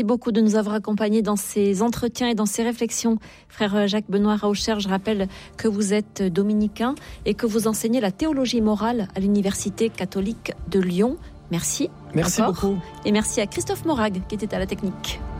Beaucoup de nous avoir accompagnés dans ces entretiens et dans ces réflexions. Frère Jacques-Benoît Raucher, je rappelle que vous êtes dominicain et que vous enseignez la théologie morale à l'Université catholique de Lyon. Merci. Merci beaucoup. Et merci à Christophe Morag qui était à la technique.